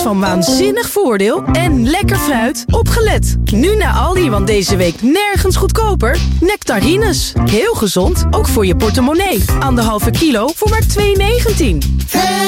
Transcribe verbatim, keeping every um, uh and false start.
van waanzinnig voordeel en lekker fruit. Opgelet. Nu naar Aldi, want deze week nergens goedkoper. Nectarines. Heel gezond, ook voor je portemonnee. Anderhalve kilo voor maar twee negentien.